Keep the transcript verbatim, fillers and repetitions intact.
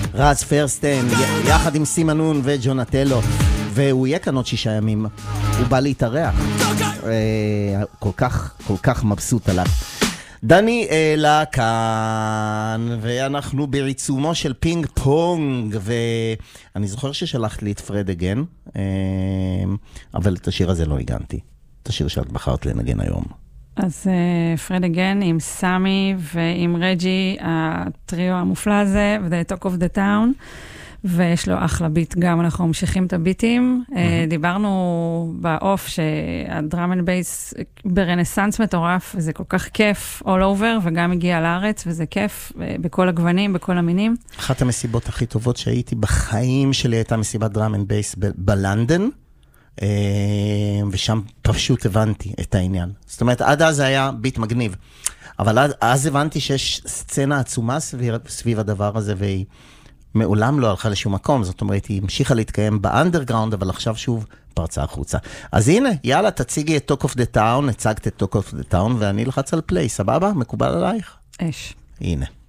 רז פרסטן, יחד עם סימנון וג'ונטלו, והוא יהיה כאן עוד שישה ימים, הוא בא להתארח, כל כך, כל כך מבסוט עליו. דני אלה כאן, ואנחנו בעיצומו של פינג פונג, ואני זוכר ששלחת לי את פרד אגן, אבל את השיר הזה לא הגנתי, את השיר שאת בחרת לנגן היום. אז פרד אגן עם סמי ועם רג'י, הטריו המופלא הזה, ו-The Talk of the Town, ויש לו אחלה ביט גם, אנחנו ממשיכים את הביטים. Mm-hmm. דיברנו באוף שהדראם אנד בייס ברנסנס מטורף, וזה כל כך כיף all over, וגם הגיע לארץ, וזה כיף בכל הגוונים, בכל המינים. אחת המסיבות הכי טובות שהייתי בחיים שלי הייתה מסיבת דראם אנד בייס בלנדון, ושם פשוט הבנתי את העניין. זאת אומרת, עד אז היה ביט מגניב, אבל אז הבנתי שיש סצנה עצומה סביב, סביב הדבר הזה, והיא מעולם לא הלכה לשום מקום, זאת אומרת, היא המשיכה להתקיים באנדרגראונד, אבל עכשיו שוב פרצה החוצה. אז הנה, יאללה, תציגי את Talk of the Town, הצגת את Talk of the Town, ואני לחץ על פליי, סבבה? מקובל עלייך? אש. הנה.